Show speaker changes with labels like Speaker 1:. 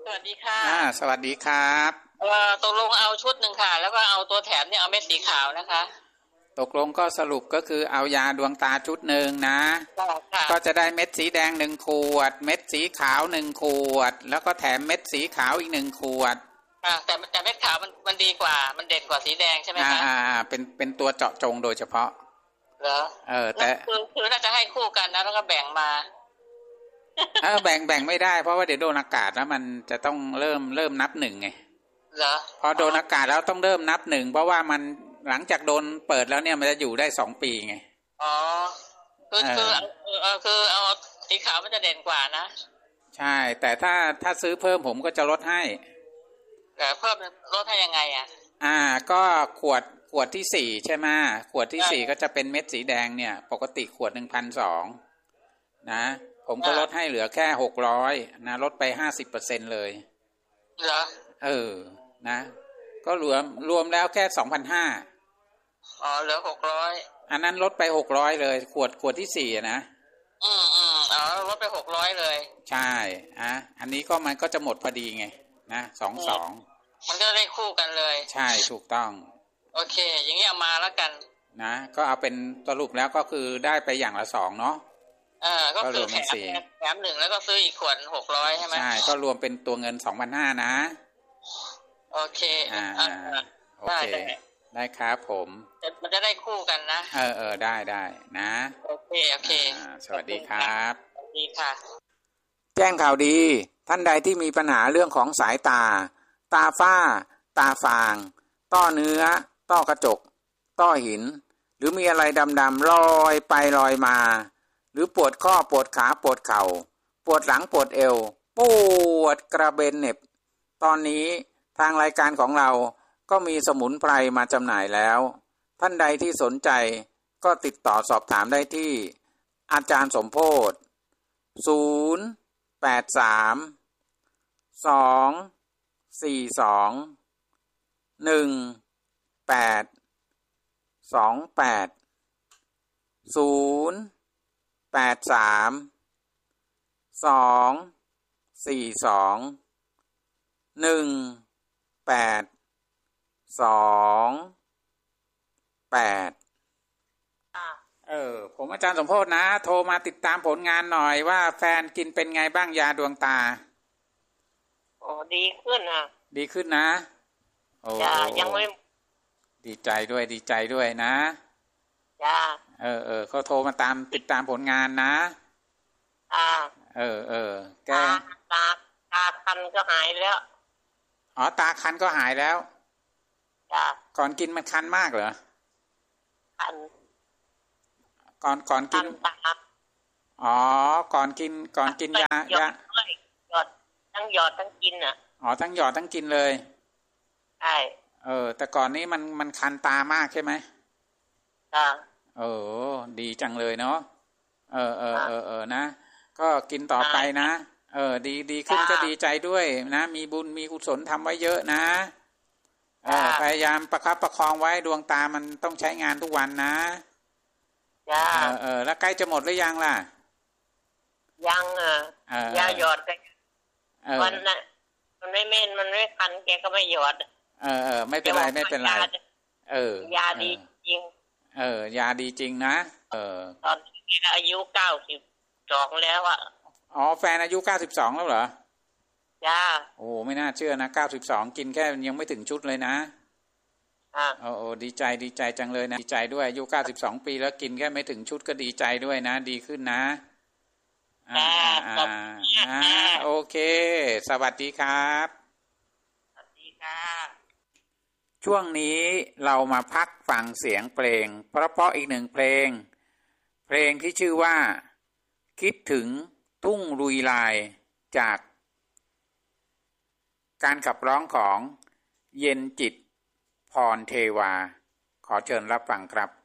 Speaker 1: วัสดีค่ะ
Speaker 2: สวัสดีครับ
Speaker 1: ตกลงเอาชุดหนึ่งค่ะแล้วก็เอาตัวแถมเนี่ยเอาเม็ดสีขาวนะคะ
Speaker 2: ตกลงก็สรุปก็คือเอายาดวงตาชุดหนึ่งนะก็จะได้เม็ดสีแดง1 ขวดเม็ดสีขาว1 ขวดแล้วก็แถมเม็ดสีขาวอีก1 ขวด
Speaker 1: แต่เม็ดขาวมันดีกว่ามันเด่นกว่าสีแดงใช่ไหมคะ
Speaker 2: เป็นตัวเจาะจงโดยเฉพาะ
Speaker 1: เหรอแต่คือน่าจะให้คู่กันนะแล้วก็แบ่งมา
Speaker 2: แบ่งไม่ได้เพราะว่าเดี๋ยวโดนอากาศแล้วมันจะต้องเริ่มนับ1ไง
Speaker 1: เหรอ
Speaker 2: พอโดนอากาศแล้วต้องเริ่มนับ1เพราะว่ามันหลังจากโดนเปิดแล้วเนี่ยมันจะอยู่ได้2 ปีไง
Speaker 1: คือเอาสีขาวมันจะเด่นกว่านะ
Speaker 2: ใช่แต่ถ้าซื้อเพิ่มผมก็จะลดให้
Speaker 1: เพิ่มลดให้ยังไง
Speaker 2: ก็ขวดที่4ใช่ไหมขวดที่4ก็จะเป็นเม็ดสีแดงเนี่ยปกติขวด 1,200 นะผมก็ลดให้เหลือแค่600นะลดไป 50% เลย
Speaker 1: เหรอ
Speaker 2: นะก็รวมแล้วแค่ 2,500
Speaker 1: เหลือ600
Speaker 2: อันนั้นลดไป600เลยขวดที่4นะ
Speaker 1: ลดไป600เลย
Speaker 2: ใช่อันนี้ก็มันก็จะหมดพอดีไงนะ22
Speaker 1: มันก็ได้คู่กันเลย
Speaker 2: ใช่ถูกต้อง
Speaker 1: โอเคอย่างนี้เอามาแล้วกัน
Speaker 2: นะก็เอาเป็นสรุปแล้วก็คือได้ไปอย่างละ2เนาะ
Speaker 1: ก็คือแถม1แล้วก็ซื้ออีกขวด600ใช่ไหม
Speaker 2: ใช่ก็รวมเป็นตัวเงิน 2,500 นะ
Speaker 1: โอเค
Speaker 2: โอเคได้ครับผม
Speaker 1: มันจะได้คู่กันนะ
Speaker 2: ได้นะ
Speaker 1: โอเค
Speaker 2: สวัสดีครับ
Speaker 1: สวัสดีค่ะ
Speaker 2: แจ้งข่าวดีท่านใดที่มีปัญหาเรื่องของสายตาฝ้าตาฟางต้อเนื้อต้อกระจกต้อหินหรือมีอะไรดำๆลอยไปลอยมาหรือปวดข้อปวดขาปวดเข่าปวดหลังปวดเอวปวดกระเบนเหน็บตอนนี้ทางรายการของเราก็มีสมุนไพรมาจำหน่ายแล้วท่านใดที่สนใจก็ติดต่อสอบถามได้ที่อาจารย์สมโพธิ์ผมอาจารย์สมโพธิ์นะโทรมาติดตามผลงานหน่อยว่าแฟนกินเป็นไงบ้างยาดวงตา
Speaker 1: ดีขึ้น
Speaker 2: ดีขึ้นนะ
Speaker 1: ยังไม่
Speaker 2: ดีใจด้วยนะเขาโทรมาติดตามผลงานนะ
Speaker 1: แกตาคันก็หายแล้ว
Speaker 2: ตาคันก็หายแล้วก่อนกินมันคันมากเหรอ
Speaker 1: คัน
Speaker 2: ก่อนกินก่อนกินยา
Speaker 1: หยอดทั้งหยอดทั้งกิน
Speaker 2: ทั้งหยอดทั้งกินเลย
Speaker 1: ใช่
Speaker 2: แต่ก่อนนี้มันคันตามากใช่ไหมดีจังเลยเนาะนะก็กินต่อไปนะดีขึ้นก็ดีใจด้วยนะมีบุญมีกุศลทำไว้เยอะนะพยายามประคับประคองไว้ดวงตามันต้องใช้งานทุกวันนะแล้วใกล้จะหมดหรือยังล่ะ
Speaker 1: ยังยาหยอดกันมันไม่คันแกก็ไม่หยอด
Speaker 2: ไม่เป็นไร
Speaker 1: ยาดีจริง
Speaker 2: ยาดีจริงนะ
Speaker 1: ตอนนี้อายุ92แล้ว
Speaker 2: แฟนอายุ92แล้วเหรอโอ้ไม่น่าเชื่อนะ92กินแค่ยังไม่ถึงชุดเลยนะดีใจจังเลยนะดีใจด้วยอายุ92ปีแล้วกินแค่ไม่ถึงชุดก็ดีใจด้วยนะดีขึ้นนะโอเคสวัสดีครับ
Speaker 1: สวัสดีค่ะ
Speaker 2: ช่วงนี้เรามาพักฟังเสียงเพลงเพราะอีกหนึ่งเพลงที่ชื่อว่าคิดถึงทุ่งลุยลายจากการขับร้องของเย็นจิตพรเทวาขอเชิญรับฟังครับ